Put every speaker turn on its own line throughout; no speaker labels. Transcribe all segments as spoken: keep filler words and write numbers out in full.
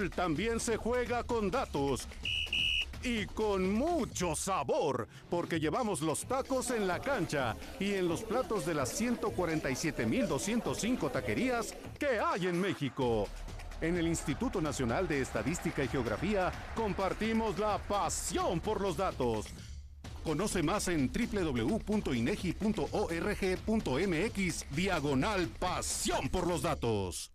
fútbol también se juega con datos. Y con mucho sabor, porque llevamos los tacos en la cancha y en los platos de las ciento cuarenta y siete mil doscientas cinco taquerías que hay en México. En el Instituto Nacional de Estadística y Geografía compartimos la pasión por los datos. Conoce más en doble u doble u doble u punto inegi punto org punto mx diagonal pasión por los datos.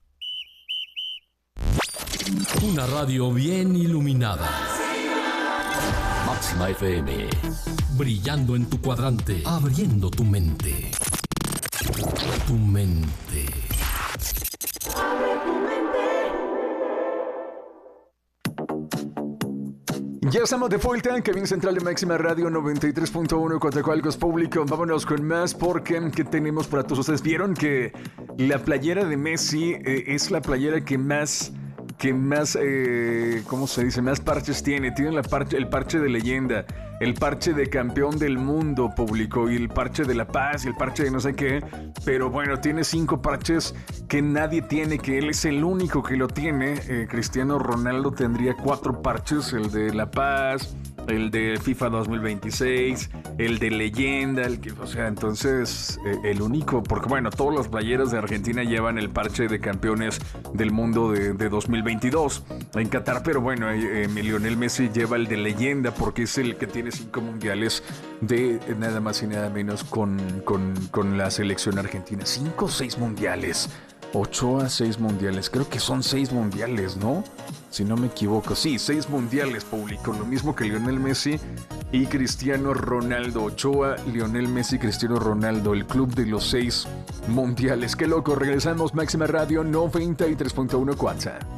Una radio bien iluminada. Máxima F M. Brillando en tu cuadrante. Abriendo tu mente. Tu mente.
Abre tu mente.
Ya estamos de vuelta en Cabina Central de Máxima Radio noventa y tres punto uno Coatzacoalcos Público. Vámonos con más porque ¿qué tenemos para todos ustedes? Vieron que la playera de Messi eh, es la playera que más... que más, eh, ¿cómo se dice? Más parches tiene. Tiene la parche, el parche de leyenda, el parche de campeón del mundo público y el parche de la paz y el parche de no sé qué. Pero bueno, tiene cinco parches que nadie tiene, que él es el único que lo tiene. Eh, Cristiano Ronaldo tendría cuatro parches, el de la paz, el de FIFA dos mil veintiséis, el de leyenda, el que, o sea, entonces eh, el único, porque bueno, todos los playeros de Argentina llevan el parche de campeones del mundo de, de dos mil veintidós en Qatar, pero bueno, eh, eh, Lionel Messi lleva el de leyenda porque es el que tiene cinco mundiales de eh, nada más y nada menos con, con, con la selección argentina. Cinco o seis mundiales. Ochoa, seis mundiales. Creo que son seis mundiales, ¿no? Si no me equivoco. Sí, seis mundiales público. Lo mismo que Lionel Messi y Cristiano Ronaldo. Ochoa, Lionel Messi, Cristiano Ronaldo. El club de los seis mundiales. ¡Qué loco! Regresamos. Máxima Radio noventa y tres punto uno Cuatza.